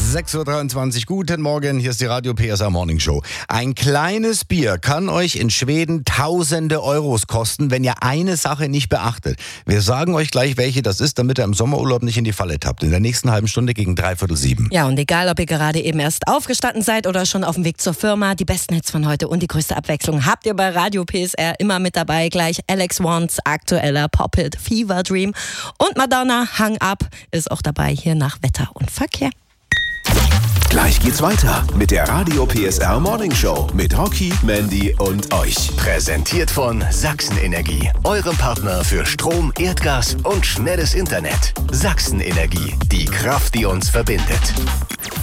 6.23 Uhr, guten Morgen, hier ist die Radio PSR Morning Show. Ein kleines Bier kann euch in Schweden tausende Euros kosten, wenn ihr eine Sache nicht beachtet. Wir sagen euch gleich, welche das ist, damit ihr im Sommerurlaub nicht in die Falle tappt. In der nächsten halben Stunde gegen 6:45. Ja, und egal, ob ihr gerade eben erst aufgestanden seid oder schon auf dem Weg zur Firma, die besten Hits von heute und die größte Abwechslung habt ihr bei Radio PSR immer mit dabei. Gleich Alex Wands aktueller Pop-Hit Fever Dream und Madonna Hang Up ist auch dabei hier nach Wetter und Verkehr. Gleich geht's weiter mit der Radio PSR Morning Show mit Rocky, Mandy und euch. Präsentiert von Sachsen Energie, eurem Partner für Strom, Erdgas und schnelles Internet. Sachsen Energie, die Kraft, die uns verbindet.